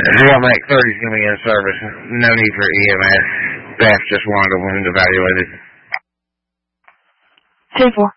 Mac 30 is going to be in service. No need for EMS. Staff just wanted the wound evaluated. 10-4.